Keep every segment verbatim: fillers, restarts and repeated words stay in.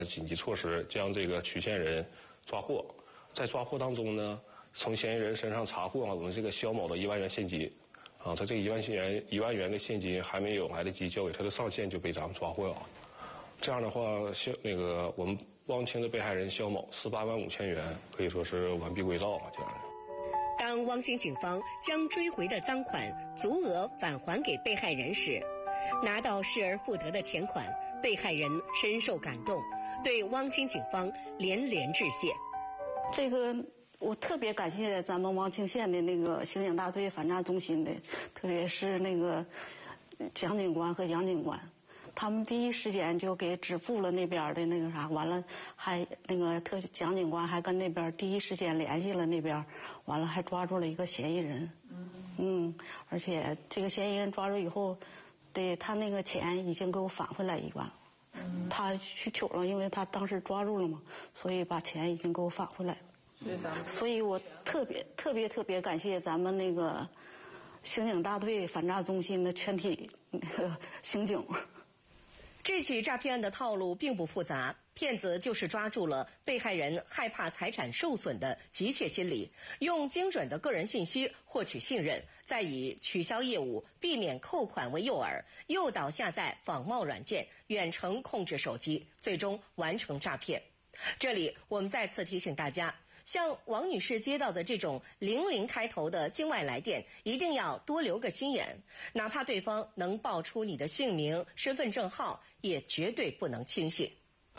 紧急措施，将这个取现人抓获。在抓获当中呢，从嫌疑人身上查获啊，我们这个肖某的一万元现金，啊，他这个一万元一万元的现金还没有来得及交给他的上线，就被咱们抓获了。这样的话，肖那个我们汪清的被害人肖某十八万五千元可以说是完璧归赵了，这样的。 当汪清警方将追回的赃款足额返还给被害人时，拿到失而复得的钱款，被害人深受感动，对汪清警方连连致谢。 这个我特别感谢咱们汪清县的那个刑警大队反诈中心的，特别是那个蒋警官和杨警官，他们第一时间就给支付了那边的那个啥，完了还那个特蒋警官还跟那边第一时间联系了那边，完了还抓住了一个嫌疑人。嗯，而且这个嫌疑人抓住以后，对他那个钱已经给我返回来一万了。他去取了，因为他当时抓住了嘛，所以把钱已经给我返回来了。所以咱们，所以我特别特别特别感谢咱们那个刑警大队反诈中心的全体那个刑警。 这起诈骗案的套路并不复杂，骗子就是抓住了被害人害怕财产受损的急切心理，用精准的个人信息获取信任，再以取消业务、避免扣款为诱饵，诱导下载仿冒软件，远程控制手机，最终完成诈骗。这里我们再次提醒大家，像王女士接到的这种零零开头的境外来电，一定要多留个心眼，哪怕对方能报出你的姓名、身份证号，也绝对不能轻信。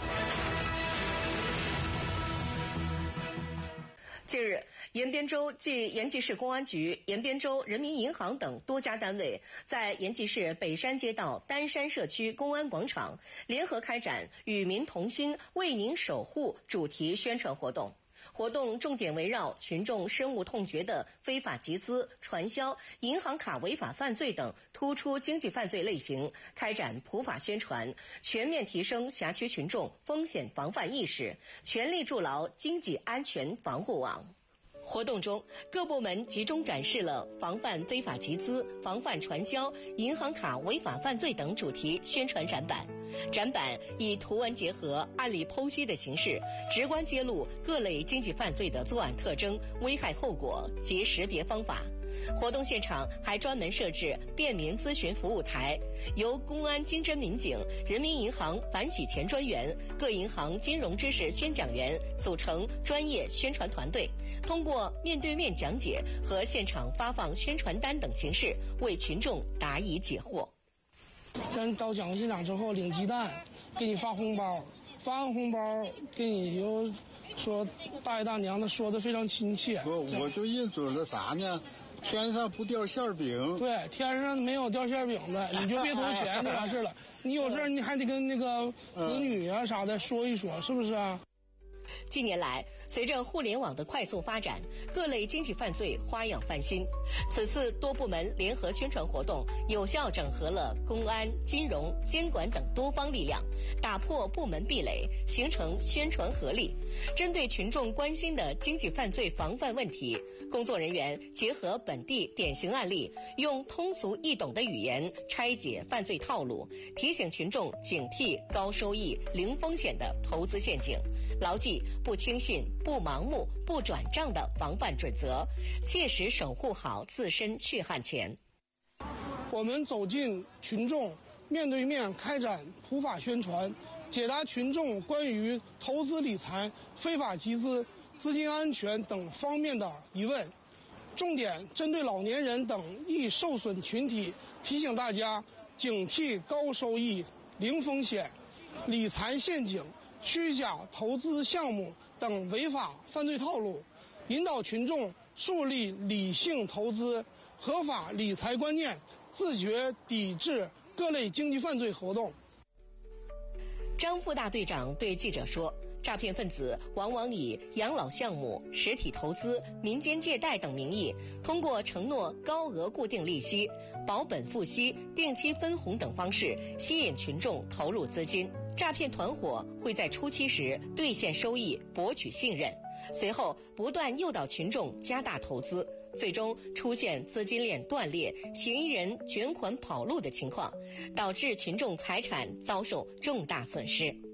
近日，延边州继延吉市公安局、延边州人民银行等多家单位在延吉市北山街道丹山社区公安广场联合开展“与民同心，为您守护”主题宣传活动。活动重点围绕群众深恶痛绝的非法集资、传销、银行卡违法犯罪等突出经济犯罪类型，开展普法宣传，全面提升辖区群众风险防范意识，全力筑牢经济安全防护网。活动中，各部门集中展示了防范非法集资、防范传销、银行卡违法犯罪等主题宣传展板。展板以图文结合、案例剖析的形式，直观揭露各类经济犯罪的作案特征、危害后果及识别方法。活动现场还专门设置便民咨询服务台，由公安经侦民警、人民银行反洗钱专员、各银行金融知识宣讲员组成专业宣传团队，通过面对面讲解和现场发放宣传单等形式，为群众答疑解惑。 让你到奖励现场之后领鸡蛋，给你发红包，发完红包给你又说大爷大娘的，说的非常亲切。 我我就认准了啥呢？天上不掉馅饼。对， 天上没有掉馅饼的，你就别投钱就完事了。你有事你还得跟那个子女啊啥的说一说，是不是啊？ 近年来，随着互联网的快速发展，各类经济犯罪花样翻新。此次多部门联合宣传活动，有效整合了公安、金融、监管等多方力量，打破部门壁垒，形成宣传合力。针对群众关心的经济犯罪防范问题，工作人员结合本地典型案例，用通俗易懂的语言拆解犯罪套路，提醒群众警惕高收益、零风险的投资陷阱，牢记不轻信、不盲目、不转账的防范准则，切实守护好自身血汗钱。 我们走进群众，面对面开展普法宣传，解答群众关于投资理财、非法集资、资金安全等方面的疑问，重点针对老年人等易受损群体，提醒大家警惕高收益、零风险、理财陷阱、虚假投资项目等违法犯罪套路，引导群众树立理性投资、合法理财观念，自觉抵制各类经济犯罪活动。 张副大队长对记者说，诈骗分子往往以养老项目、实体投资、民间借贷等名义，通过承诺高额固定利息、保本付息、定期分红等方式吸引群众投入资金。诈骗团伙会在初期时兑现收益，博取信任，随后不断诱导群众加大投资，最终出现资金链断裂、嫌疑人卷款跑路的情况，导致群众财产遭受重大损失。